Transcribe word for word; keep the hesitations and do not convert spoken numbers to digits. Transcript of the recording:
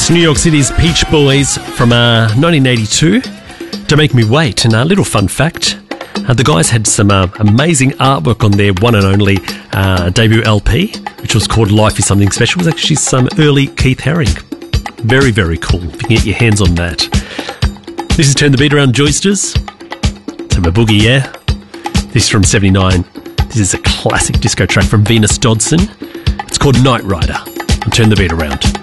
New York City's Peach Boys from uh, nineteen eighty-two. Don't Make Me Wait. And a little fun fact, uh, the guys had some uh, amazing artwork on their one and only uh, debut L P, which was called Life Is Something Special. It was actually some early Keith Haring. Very, very cool if you can get your hands on that. This is Turn the Beat Around Joysters. Some a boogie, yeah? This is from seventy-nine. This is a classic disco track from Venus Dodson. It's called Night Rider. And Turn the Beat Around.